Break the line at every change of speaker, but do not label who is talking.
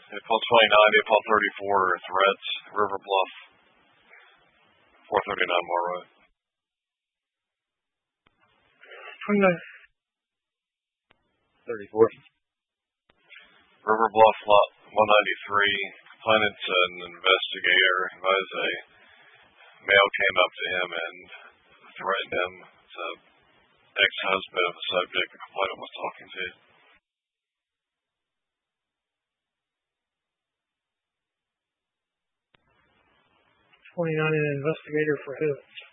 April 29, April 34, threats, River Bluff, 439 Moore Road.
34.
River Bluff, lot 193. Complainant said an investigator advised a male came up to him and threatened him. It's an ex-husband of the subject the complainant was talking to.
29, an investigator for who?